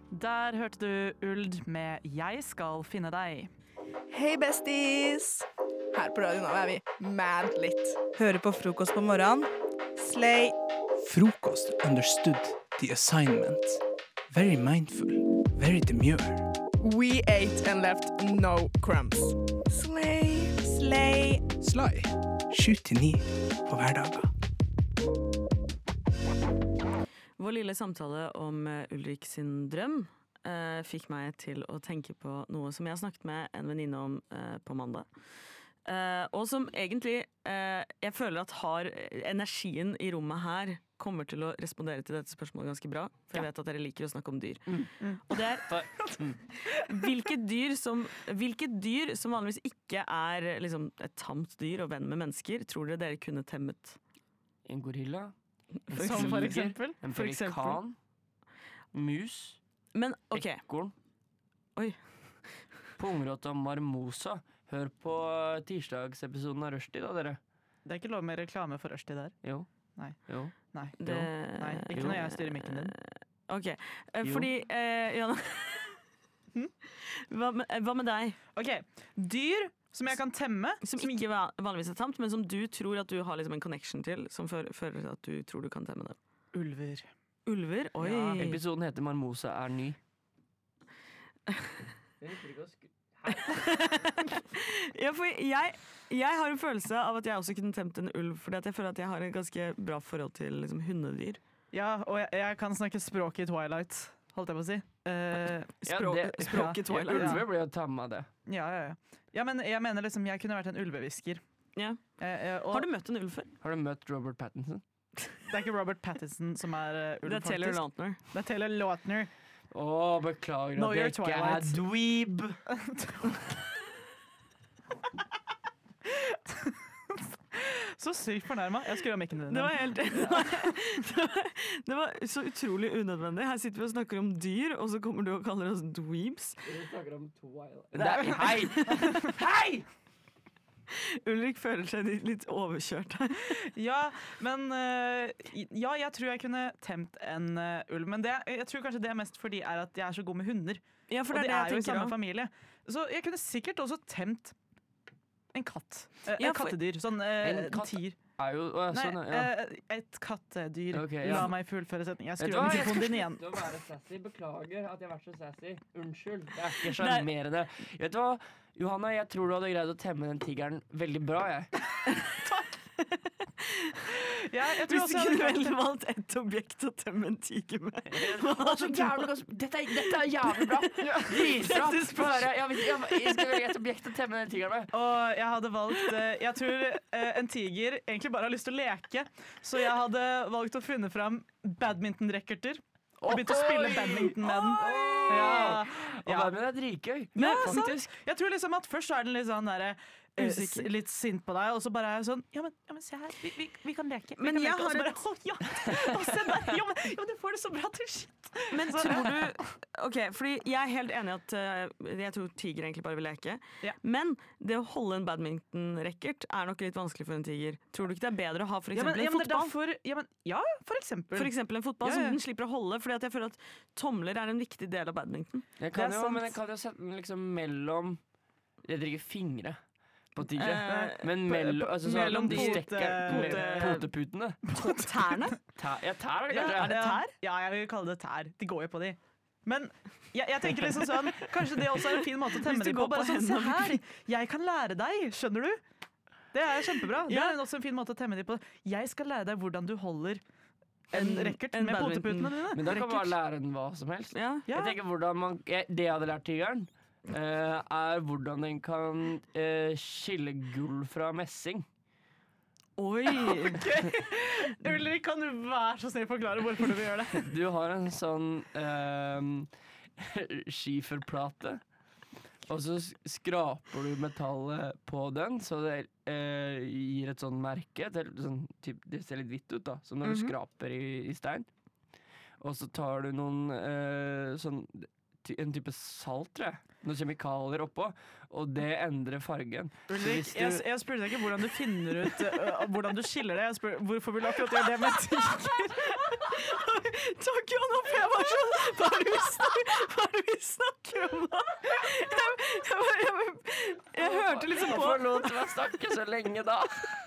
Der hørte du Uld med Jeg skal finne deg. Hei besties! Her på radioen er vi mad litt. Hører på frokost på morgenen. Slay. Frokost understood the assignment. Very mindful, very demure. We ate and left no crumbs. Slay. Slay. Sly, 7-9 på hverdager. Vår lille samtale om Ulrik sin drøm fikk meg til å tenke på noe som jeg har snakket med en venninne om på mandag. Og som egentlig jeg føler at har energien i rommet her kommer til å respondere til dette spørsmålet ganske bra, for jeg vet at dere liker å snakke om dyr. Og det er hvilket dyr som vanligvis ikke er liksom, et tamt dyr og venn med mennesker, tror dere kunne temmet? En gorilla, Som for eksempel? en pelikan, mus, Men ok, ekorn, Oi. pungrott og marmosa. Hør på tirsdagsepisoden av Rushdie da, dere. Det er ikke lov med reklame for Rushdie der. Jo. Nei. Jo. Nei. det, Nei, ikke når jeg styrer mikken din. Ok, fordi Jana, hva med deg? Ok, dyr som jeg kan temme. Som ikke vanligvis er tamt, men som du tror at du har liksom en connection til, som fører til at du tror du kan temme det. Ulver. Ulver? Oi! Ja. Episoden heter Marmosa er ny. Ja, for jeg har en følelse av at jeg også kunne temt en ulv, fordi at jeg føler at jeg har et ganske bra forhold til liksom, hundedyr. Ja, og jeg kan snakke språk i Twilight, holdt jeg på å si. Språk i Twilight. Ulver blir jo tamma det. Ja. Ja, men jeg mener liksom, jeg kunne vært en ulvehvisker. Ja. Og Har du møtt en ulv før? Har du møtt Robert Pattinson? det er ikke Robert Pattinson som er ulv, Det er Taylor faktisk. Lautner. Det er Taylor Lautner. Beklager Know at your jeg ikke er Twilight. dweeb. Så sykt fornærmet. Jeg skrur av mikken din. Det var så utrolig unødvendig. Her sitter vi og snakker om dyr, og så kommer du og kaller oss dweebs. Hei! Hei! Ulrik føler seg litt overkjørt her. Ja, men ja, jeg tror jeg kunne temt en ulv. Men jeg tror kanskje det er mest fordi er at jeg er så god med hunder. Ja, for Og det er jo i samme også. familie. Så jeg kunne sikkert også temt en katt. Ja, Et kattedyr. Sånn En en katt tier. Er jo, Nei, sånn, ja. et kattedyr. Ok, ja. La meg fullføre setningen. Jeg Vet du skrur av hva? mikrofonen din igjen. Å være sassy. Beklager at jeg har vært så sassy. Unnskyld. Det er ikke sjarmerende. Vet du hva, Johanna, jeg tror du hadde greid å temme den tigeren veldig bra, jeg. Ja, jeg tror Hvis også du jeg kunne hadde vel valgt ett objekt å temme en tiger med. Dette er jævlig bra. Dritbra. Få høre. Jeg skal velge et objekt å temme den tigeren med. Og jeg hadde valgt Jeg tror en tiger egentlig bare har lyst til å leke, så jeg hadde valgt å finne fram badmintonracketer og begynt å spille badminton med den. Ja. Og badminton er dritgøy. Ja, faktisk. sant. Jeg tror liksom at først så er den litt sånn derre litt sint på deg, og så bare er jeg sånn Ja, men se her, vi kan leke. Men vi jeg kan leke. Og så har bare, ja, og se der. Ja, men du får det så bra til, shit. Men tror du Ok, fordi jeg er helt enig i at jeg tror tiger egentlig bare vil leke. Ja. Men det å holde en badminton-racket er nok litt vanskelig for en tiger. Tror du ikke det er bedre å ha for Ja, eksempel men en det er fotball? derfor for eksempel. For eksempel en fotball Ja, som ja. den slipper å holde, fordi at jeg føler at tomler er en viktig del av badminton. Jeg Det er sant. men jeg kan jo sette den liksom mellom Jeg driver ikke fingre på tigre, men altså, sånn, mellom de stekker poteputene. Tærne? Ja, tær er det Ja, kanskje. er det tær? Ja, jeg vil kalle det tær. De går jo på de. Men jeg tenker liksom sånn kanskje det også er en fin måte å temme Hvis de dem på. går Bare på sånn, se hendene. her, jeg kan lære deg, skjønner du? Det er kjempebra. Det Ja. er også en fin måte å temme dem på. Jeg skal lære deg hvordan du holder en racket en med badminton. poteputene dine. Men da kan man bare lære den hva som helst. Ja. Ja. Jeg tenker Det jeg hadde lært tigeren, er hvordan den kan skille gull fra messing. Oi! Ulrik, kan du være så snill forklare hvorfor du vil gjøre det? Du har en sånn skiferplate, og så skraper du metallet på den, så det gir et sånn merke. Det ser litt hvitt ut, da, som når du skraper i stein. Og så tar du noen en type salt, tror jeg. Noen kjemikalier oppå, og det endrer fargen. Så Ulrik, hvis du- jeg spurte deg ikke hvordan du finner ut hvordan du skiller det. Jeg spør, hvorfor vil du akkurat gjøre det med tiger? Takk, Jonna, for jeg var sånn Hva er det vi snakker om da? Jeg hørte liksom på Forlåt meg å snakke så lenge da.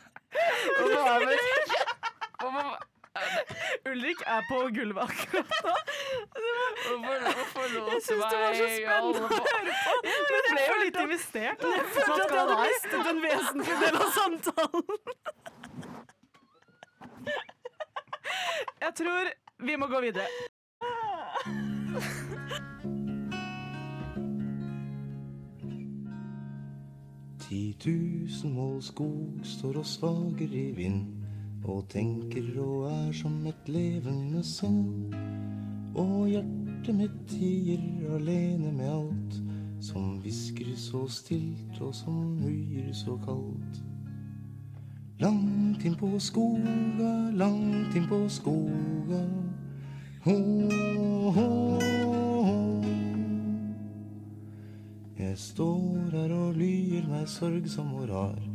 Ulrik er på gulvet akkurat nå. Forlåt Jeg synes det var så spennende å høre på. Men jeg ble jo litt investert. Jeg følte at jeg hadde mistet en vesentlig del av samtalen. Jeg tror vi må gå videre. 10 000 mål skog står og svager i vind, og tenker og som et levende sang. Og hjertet mitt tier alene med alt, som visker så stilt og som høyer så kaldt. Langt inn på skoga, langt inn på skoga, ho, ho, ho. Jeg står her og lyer meg sorgsom og rar,